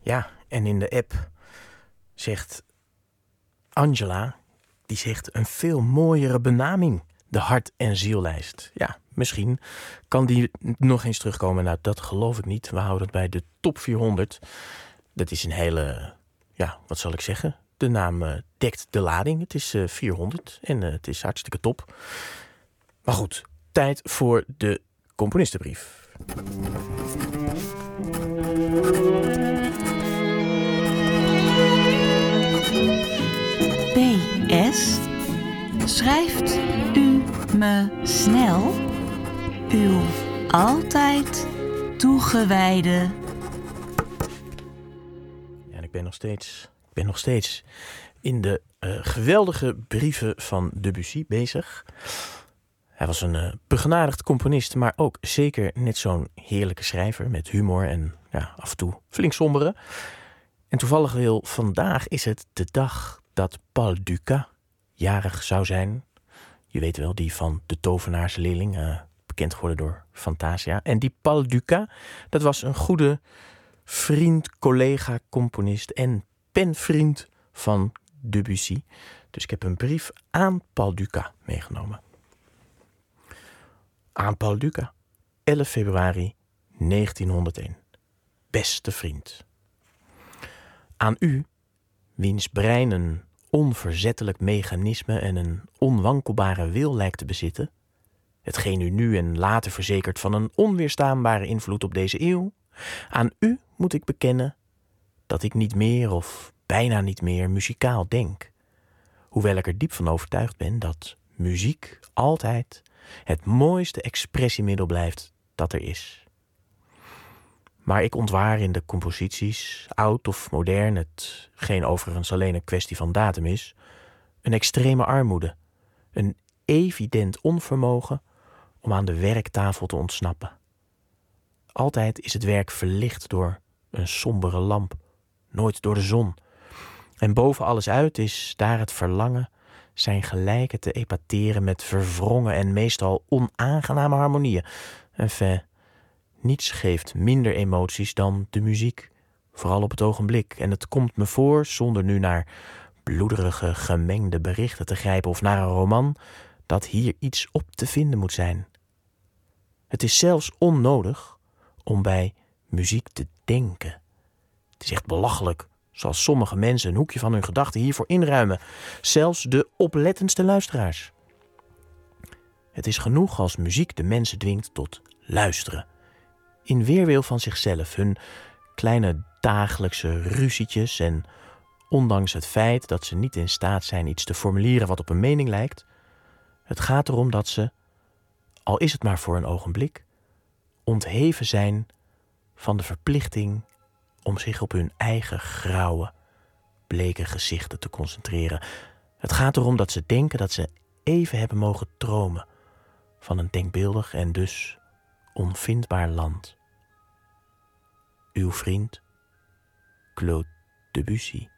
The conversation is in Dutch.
Ja, en in de app zegt Angela, die zegt een veel mooiere benaming. De hart- en ziellijst. Ja, misschien kan die nog eens terugkomen. Nou, dat geloof ik niet. We houden het bij de top 400. Dat is een hele, ja, wat zal ik zeggen? De naam dekt de lading. Het is 400 en het is hartstikke top. Maar goed, tijd voor de componistenbrief. PS. Schrijft u me snel uw altijd toegewijde... Ja, en ik ben nog steeds in de geweldige brieven van Debussy bezig. Hij was een begenadigd componist, maar ook zeker net zo'n heerlijke schrijver met humor en ja, af en toe flink sombere. En toevallig vandaag is het de dag dat Paul Dukas jarig zou zijn. Je weet wel, die van De Tovenaarsleerling, bekend geworden door Fantasia. En die Paul Dukas, dat was een goede vriend, collega, componist en penvriend van Debussy. Dus ik heb een brief aan Paul Dukas meegenomen. Aan Paul Dukas, 11 februari 1901. Beste vriend. Aan u, wiens brein een onverzettelijk mechanisme en een onwankelbare wil lijkt te bezitten, hetgeen u nu en later verzekert van een onweerstaanbare invloed op deze eeuw, aan u moet ik bekennen dat ik niet meer of bijna niet meer muzikaal denk, hoewel ik er diep van overtuigd ben dat muziek altijd het mooiste expressiemiddel blijft dat er is. Maar ik ontwaar in de composities, oud of modern, hetgeen overigens alleen een kwestie van datum is, een extreme armoede, een evident onvermogen om aan de werktafel te ontsnappen. Altijd is het werk verlicht door een sombere lamp, nooit door de zon. En boven alles uit is daar het verlangen zijn gelijke te epateren met verwrongen en meestal onaangename harmonieën. Enfin, niets geeft minder emoties dan de muziek, vooral op het ogenblik. En het komt me voor, zonder nu naar bloederige, gemengde berichten te grijpen of naar een roman, dat hier iets op te vinden moet zijn. Het is zelfs onnodig om bij muziek te denken. Het is echt belachelijk, zoals sommige mensen een hoekje van hun gedachten hiervoor inruimen, zelfs de oplettendste luisteraars. Het is genoeg als muziek de mensen dwingt tot luisteren, in weerwil van zichzelf, hun kleine dagelijkse ruzietjes en ondanks het feit dat ze niet in staat zijn iets te formuleren wat op een mening lijkt, het gaat erom dat ze, al is het maar voor een ogenblik, ontheven zijn van de verplichting om zich op hun eigen grauwe, bleke gezichten te concentreren. Het gaat erom dat ze denken dat ze even hebben mogen dromen van een denkbeeldig en dus onvindbaar land. Uw vriend, Claude Debussy.